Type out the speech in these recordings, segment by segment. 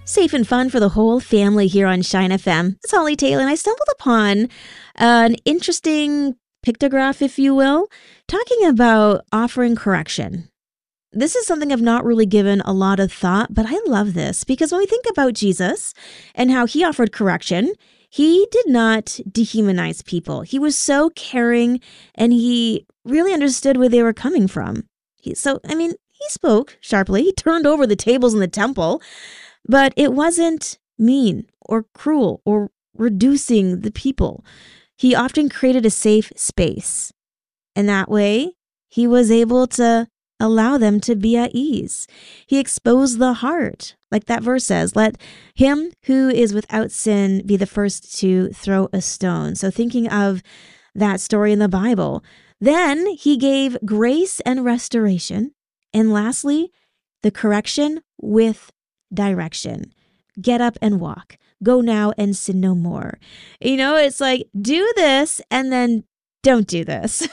Safe and fun for the whole family here on Shine FM. It's Holly Taylor, and I stumbled upon an interesting pictograph, if you will, talking about offering correction. This is something I've not really given a lot of thought, but I love this because when we think about Jesus and how he offered correction, he did not dehumanize people. He was so caring and he really understood where they were coming from. He spoke sharply. He turned over the tables in the temple. But it wasn't mean or cruel or reducing the people. He often created a safe space. And that way, he was able to allow them to be at ease. He exposed the heart. Like that verse says, let him who is without sin be the first to throw a stone. So thinking of that story in the Bible. Then he gave grace and restoration. And lastly, the correction with direction. Get up and walk. Go now and sin no more. It's like, do this and then don't do this.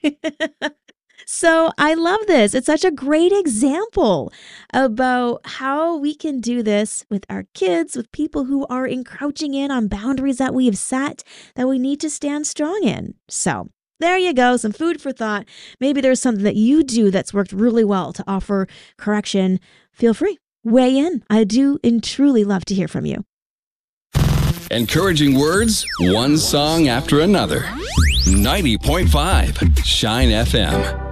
So I love this. It's such a great example about how we can do this with our kids, with people who are encroaching in on boundaries that we have set that we need to stand strong in. So there you go. Some food for thought. Maybe there's something that you do that's worked really well to offer correction. Feel free. Weigh in. I do and truly love to hear from you. Encouraging words, one song after another. 90.5 Shine FM.